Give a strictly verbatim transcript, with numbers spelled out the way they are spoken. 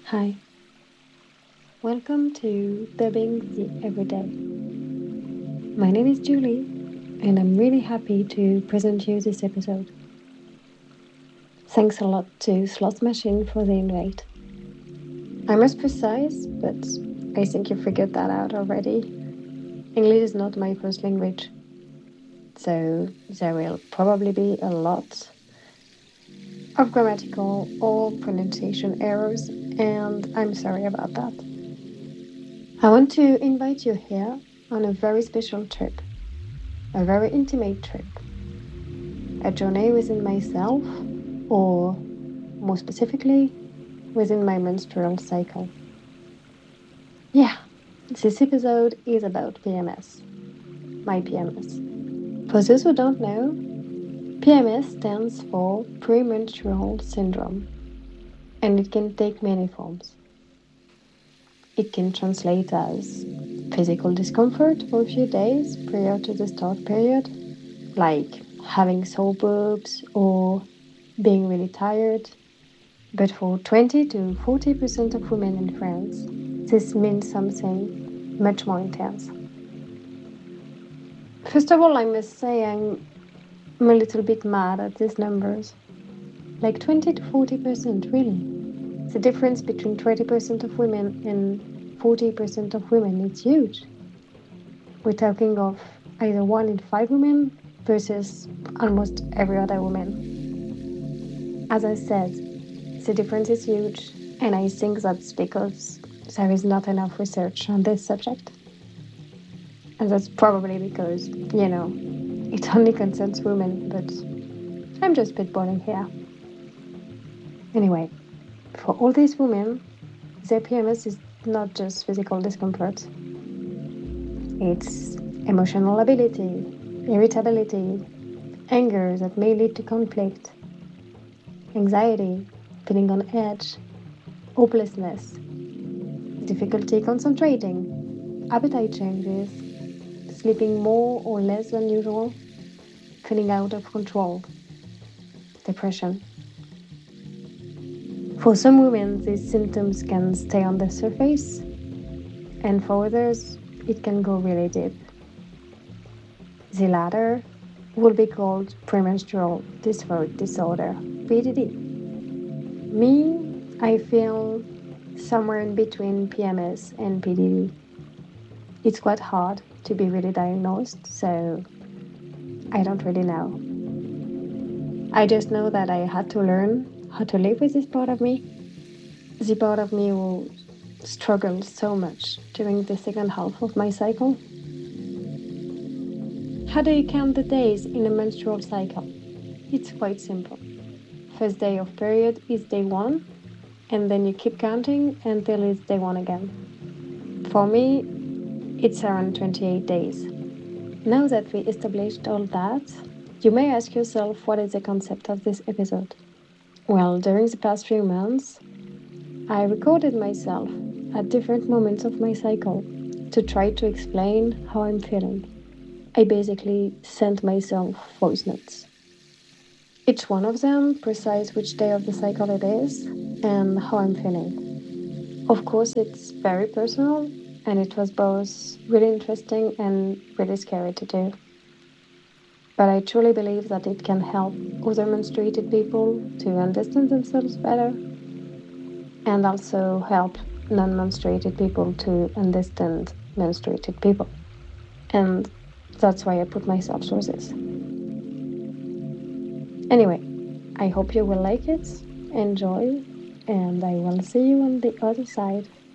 Hi, welcome to Dubbing the Everyday. My name is Julie, and I'm really happy to present you this episode. Thanks a lot to Slot Machine for the invite. I'm as precise, but I think you figured that out already. English is not my first language, so there will probably be a lot of grammatical or pronunciation errors, and I'm sorry about that. I want to invite you here on a very special trip, a very intimate trip, a journey within myself, or more specifically, within my menstrual cycle. Yeah, this episode is about P M S, my P M S. For those who don't know, P M S stands for premenstrual syndrome, and it can take many forms. It can translate as physical discomfort for a few days prior to the start period, like having sore boobs or being really tired. But for twenty to forty percent of women in France, this means something much more intense. First of all, I must say I'm, I'm a little bit mad at these numbers. Like twenty to forty percent, really. The difference between twenty percent of women and forty percent of women is huge. We're talking of either one in five women versus almost every other woman. As I said, the difference is huge, and I think that's because there is not enough research on this subject. And that's probably because, you know, it only concerns women, but I'm just spitballing here. Anyway, for all these women, their P M S is not just physical discomfort. It's emotional ability, irritability, anger that may lead to conflict, anxiety, feeling on edge, hopelessness, difficulty concentrating, appetite changes, sleeping more or less than usual, feeling out of control, depression. For some women, these symptoms can stay on the surface, and for others, it can go really deep. The latter will be called premenstrual dysphoric disorder, P D D. Me, I feel somewhere in between P M S and P D D. It's quite hard to be really diagnosed, so I don't really know. I just know that I had to learn how to live with this part of me, the part of me who struggled so much during the second half of my cycle. How do you count the days in a menstrual cycle? It's quite simple. First day of period is day one, and then you keep counting until it's day one again. For me, it's around twenty-eight days. Now that we established all that, you may ask yourself what is the concept of this episode. Well, during the past few months, I recorded myself at different moments of my cycle to try to explain how I'm feeling. I basically sent myself voice notes. Each one of them precise which day of the cycle it is and how I'm feeling. Of course, it's very personal, and it was both really interesting and really scary to do. But I truly believe that it can help other menstruated people to understand themselves better, and also help non-menstruated people to understand menstruated people. And that's why I put myself through this. Anyway, I hope you will like it, enjoy, and I will see you on the other side.